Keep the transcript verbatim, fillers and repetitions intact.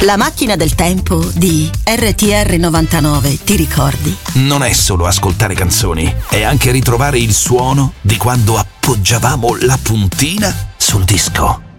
La macchina del tempo di R T R novantanove, ti ricordi? Non è solo ascoltare canzoni, è anche ritrovare il suono di quando appoggiavamo la puntina sul disco.